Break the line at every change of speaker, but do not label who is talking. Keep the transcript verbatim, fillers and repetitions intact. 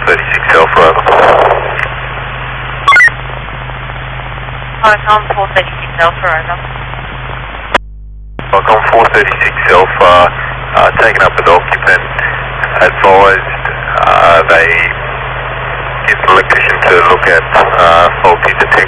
thirty-six Alpha, over.
Falcon four thirty-six Alpha, over.
Falcon four thirty-six Alpha, uh, taken up with occupant, advised uh, they get an electrician to look at uh, faulty detector.